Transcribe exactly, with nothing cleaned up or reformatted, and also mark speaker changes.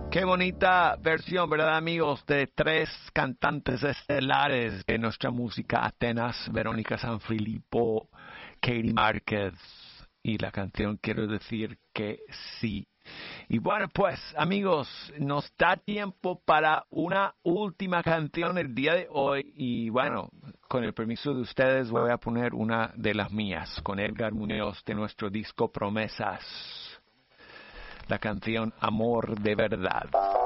Speaker 1: Qué bonita versión, ¿verdad, amigos? De tres cantantes estelares de nuestra música Atenas, Verónica Sanfilippo, Katie Márquez, y la canción Quiero decir que sí. Y bueno, pues, amigos, nos da tiempo para una última canción el día de hoy. Y bueno, con el permiso de ustedes, voy a poner una de las mías, con Edgar Muñoz, de nuestro disco Promesas. La canción Amor de Verdad.